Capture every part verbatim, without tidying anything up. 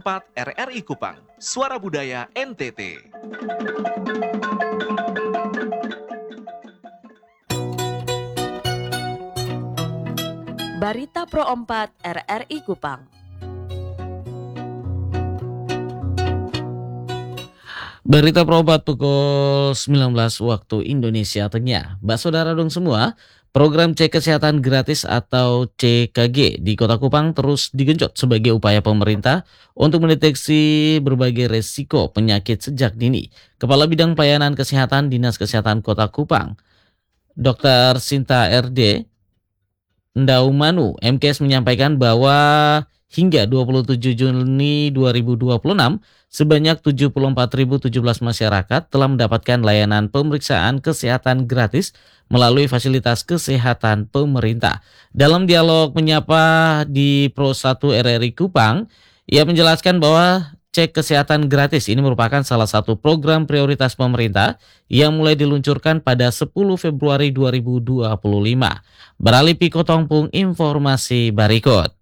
empat R R I Kupang, Suara Budaya N T T. Barita Pro empat R R I Kupang. Barita Pro empat pukul sembilan belas waktu Indonesia Tengah. Mbak saudara dong semua, program cek kesehatan gratis atau C K G di Kota Kupang terus digenjot sebagai upaya pemerintah untuk mendeteksi berbagai resiko penyakit sejak dini. Kepala Bidang Pelayanan Kesehatan Dinas Kesehatan Kota Kupang, Dokter Sinta R D Ndaumanu M K S menyampaikan bahwa hingga dua puluh tujuh Juni dua ribu dua puluh enam, sebanyak tujuh puluh empat ribu tujuh belas masyarakat telah mendapatkan layanan pemeriksaan kesehatan gratis melalui fasilitas kesehatan pemerintah. Dalam dialog menyapa di Pro satu R R I Kupang, ia menjelaskan bahwa cek kesehatan gratis ini merupakan salah satu program prioritas pemerintah yang mulai diluncurkan pada sepuluh Februari dua ribu dua puluh lima. Beralih Piko Tongpung, informasi berikut.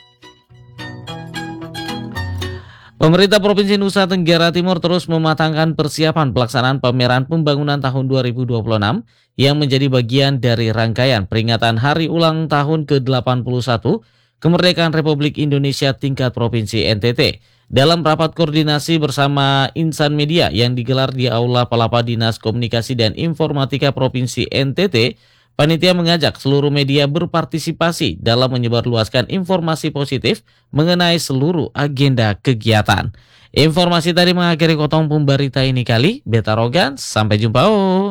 Pemerintah Provinsi Nusa Tenggara Timur terus mematangkan persiapan pelaksanaan pameran pembangunan tahun dua ribu dua puluh enam yang menjadi bagian dari rangkaian peringatan Hari Ulang Tahun ke delapan puluh satu Kemerdekaan Republik Indonesia tingkat Provinsi N T T. Dalam rapat koordinasi bersama insan media yang digelar di Aula Palapa Dinas Komunikasi dan Informatika Provinsi N T T, panitia mengajak seluruh media berpartisipasi dalam menyebarluaskan informasi positif mengenai seluruh agenda kegiatan. Informasi tadi mengakhiri Kotong Pembarita ini kali. Beta Rogan, sampai jumpa. Oh.